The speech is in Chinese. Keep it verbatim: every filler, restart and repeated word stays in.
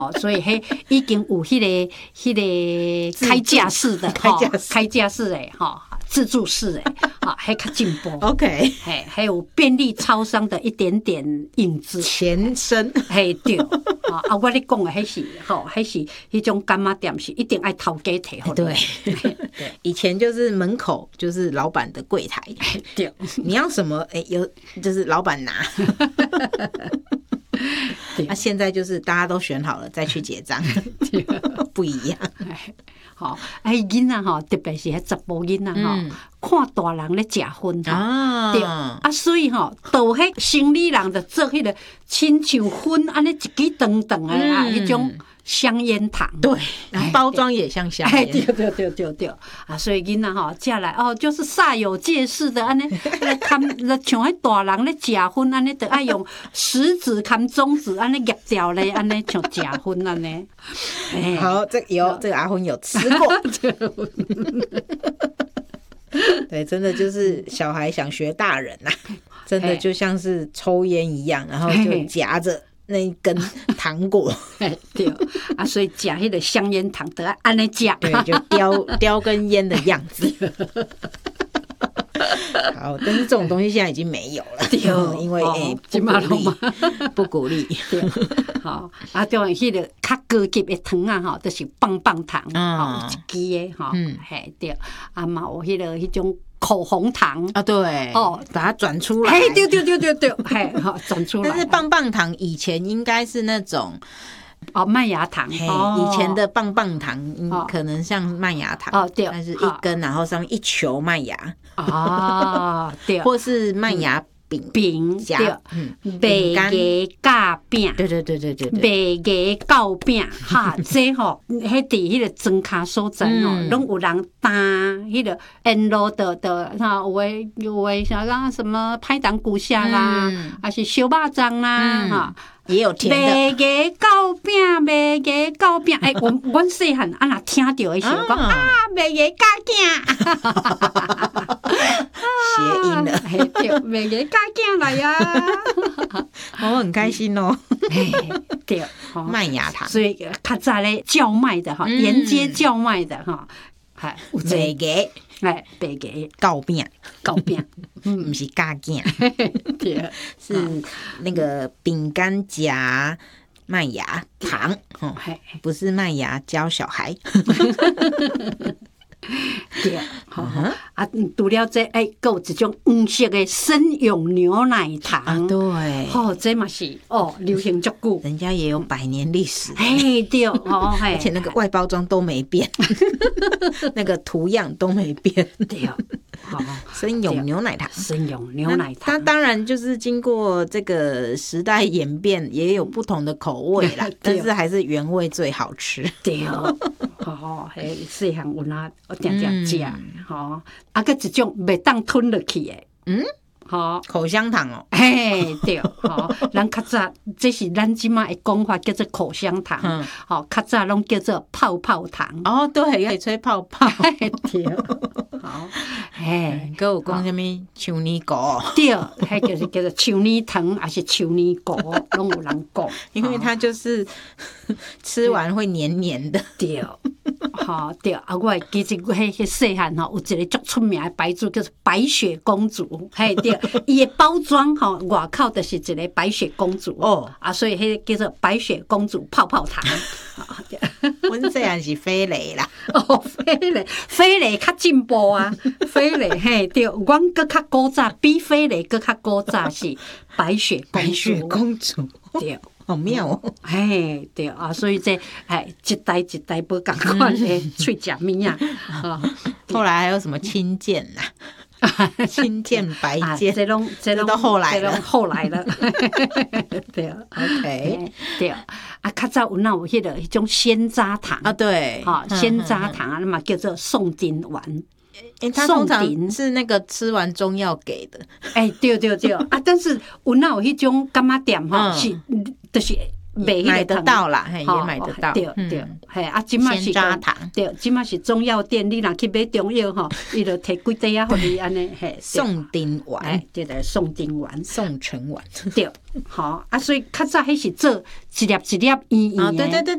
哦，所以迄已经有迄、那个、迄、那个开架式的， 开架式、 开架式的哈，自助式的，哈，还较进步。 OK， 嘿，还有便利超商的一点点影子前身。 嘿，对，啊，我咧讲的迄是吼，迄是迄种干妈店是一定爱头家提好。 对，以前就是门口就是老板的柜台， 对， 你要什么哎、欸、有就是老板拿。那、啊、现在就是大家都选好了再去结账，不一样。 好，哎，囡仔吼，特别是迄查甫囡仔吼，看大人咧食薰吼，对啊，所以吼，到迄生理人就做迄个亲像薰安尼一支长长的啊，迄种香烟糖， 对，包装也像香烟， 对对对对对啊，所以囡仔吼食来哦，就是煞有介事的安尼，来看，来像迄大人咧食薰安尼，得爱用食指含中指安尼夹掉咧，安尼像食薰安尼。 好，这有这个阿昏有吃过。对，真的就是小孩想学大人呐、啊，真的就像是抽烟一样，然后就夹着那一根糖果。 对啊，所以食迄个香烟糖得安尼食， 对，就叼叼根烟的样子。好，但是这种东西现在已经没有了，对、嗯，因为诶、欸、不鼓励，不鼓励。 好，啊，当然迄个较高级的糖啊，吼，就是棒棒糖，吼、嗯，一支的吼，嗯，嘿，对，啊嘛有迄个迄种口红糖啊，对，哦，把它转出来， 嘿，对对对对对，嘿，好转出来。 但是棒棒糖以前应该是那种。 哦，麦芽糖， 哦、以前的棒棒糖、哦、可能像麦芽糖，哦对，但是一根，然后上面一球麦芽， 哦对， 或是麦芽饼饼夹， 嗯，白芽夹饼， 对对对对对， 白芽糕饼，哈，这吼，迄伫迄个庄卡所在吼，拢、嗯、有人担迄个沿路的的，哈，有诶有诶，像讲什么派糖古虾啦，嗯、还是小肉粽啦，哈、嗯。 也有甜的白芽糕饼，白芽糕饼，哎、欸，我阮细汉啊，若听到的时候讲啊，白芽糕饼， 谐音了， 嘿，对，白芽糕饼来呀， 我很开心哦， 对， 麦芽糖， 所以较早咧叫卖的哈，沿街叫卖的哈， 还有白芽。 哎，白芽糕饼， 糕饼， 嗯，不是嘎饼， 对， 是那个饼干夹麦芽糖，哦，不是麦芽教小孩。 对，好、uh-huh. 啊，除了这，哎，还有一种黄色的生永牛奶糖， 啊、对， 哦，这嘛是哦，流行足久， 人家也有百年历史， 哎，对，哦，而且那个外包装都没变，那个图样都没变， 对，好、哦， 生永牛奶糖， 生永牛奶糖， 它当然就是经过这个时代演变，也有不同的口味啦，但是还是原味最好吃， 对，好、哦，嘿，细汉有哪。我定定食，吼、嗯，啊，个一种袂当吞落去的， 嗯， 吼， 口香糖哦， 嘿，对，吼，咱较早这是咱即马的讲法，叫做口香糖，嗯，吼，较早拢叫做泡泡糖， 哦，对，可以吹泡泡， 对，好，嘿， 佮有讲什么橡泥果， 对，迄就是叫做橡泥糖，还是橡泥果，拢有人讲， 因为它就是吃完会黏黏的， 对。吼对啊！我会记得迄迄细汉吼，有一个足出名的牌子叫做白雪公主，嘿对，伊的包装吼外口就是一个白雪公主哦啊，所以迄叫做白雪公主泡泡糖。 阮细汉是飞雷啦， 哦飞雷，飞雷较进步啊，飞雷嘿对，阮搁较古早，比飞雷搁较古早是白雪公主， 白雪公主对。 好妙哦！ 嘿，对啊，所以这哎一代一代不共款的喙食物啊。 后来还有什么青剑呐？青剑、白剑， 这拢这拢都后来了， 后来了。对啊 ，OK， 对啊，啊，较早有那有迄个迄种鲜渣糖啊，对， 哈，鲜渣糖啊，那么叫做宋丁丸。 欸、它通常是那个吃完中药给的， 哎、欸，对对对啊！但是有那有迄种干妈店哈、嗯，是就是买买得到啦，也买得到， 对对，嘿、嗯、啊，即马是鲜糖， 对，即马是中药店，你若去买中药吼，伊就摕几袋啊，互你安尼嘿。 宋丁丸， 对对，宋丁丸， 宋城丸， 对，好啊，所以较早迄是做一粒一粒圆圆的， 对对对